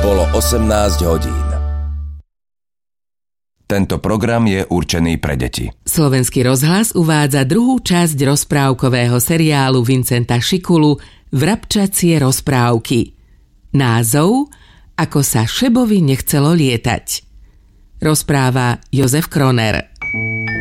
Bolo 18 hodín. Tento program je určený pre deti. Slovenský rozhlas uvádza druhú časť rozprávkového seriálu Vincenta Šikulu Vrabčacie rozprávky. Názov Ako sa Šebovi nechcelo lietať. Rozpráva Jozef Kroner.